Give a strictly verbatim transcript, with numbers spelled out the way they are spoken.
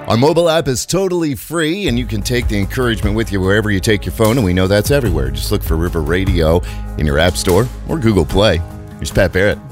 Our mobile app is totally free, and you can take the encouragement with you wherever you take your phone, and we know that's everywhere. Just look for River Radio in your App Store or Google Play. Here's Pat Barrett.